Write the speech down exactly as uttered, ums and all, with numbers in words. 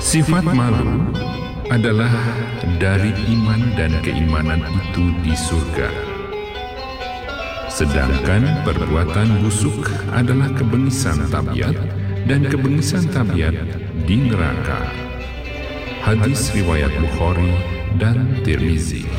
Sifat malu adalah dari iman dan keimanan itu di surga. Sedangkan perbuatan busuk adalah kebengisan tabiat dan kebengisan tabiat di neraka. Hadis riwayat Bukhari dan Tirmizi.